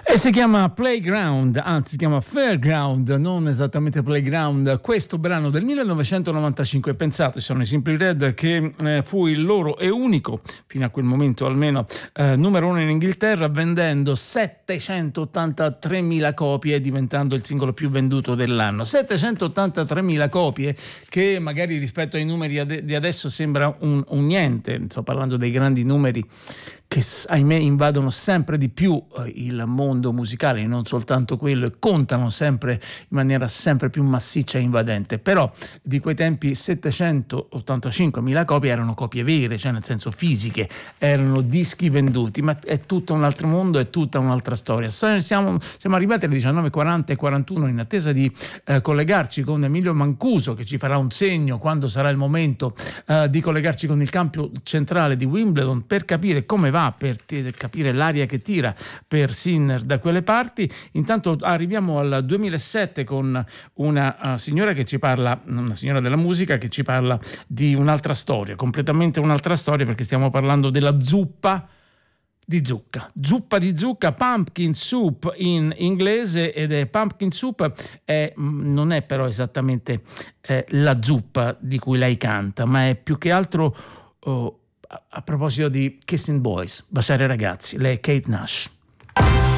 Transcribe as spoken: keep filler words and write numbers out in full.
E si chiama Playground, anzi si chiama Fairground, non esattamente Playground. Questo brano del millenovecentonovantacinque, pensate, sono i Simply Red, che eh, fu il loro e unico, fino a quel momento almeno, eh, numero uno in Inghilterra, vendendo settecentottantatremila copie, diventando il singolo più venduto dell'anno. settecentottantatremila copie, che magari rispetto ai numeri di adesso sembra un, un niente. Sto parlando dei grandi numeri che ahimè invadono sempre di più il mondo musicale, non soltanto quello, e contano sempre in maniera sempre più massiccia e invadente. Però di quei tempi settecentottantacinquemila copie erano copie vere, cioè nel senso fisiche, erano dischi venduti, ma è tutto un altro mondo, è tutta un'altra storia. Siamo, siamo arrivati alle diciannove e quaranta e quarantuno in attesa di eh, collegarci con Emilio Mancuso, che ci farà un segno quando sarà il momento eh, di collegarci con il campo centrale di Wimbledon per capire come va, per t- capire l'aria che tira per Sinner da quelle parti. Intanto arriviamo al duemilasette con una uh, signora che ci parla, una signora della musica che ci parla di un'altra storia, completamente un'altra storia, perché stiamo parlando della zuppa di zucca, zuppa di zucca, pumpkin soup in inglese, ed è pumpkin soup, è, non è però esattamente eh, la zuppa di cui lei canta, ma è più che altro oh, a proposito di Kissing Boys, baciare ragazzi. Lei è Kate Nash.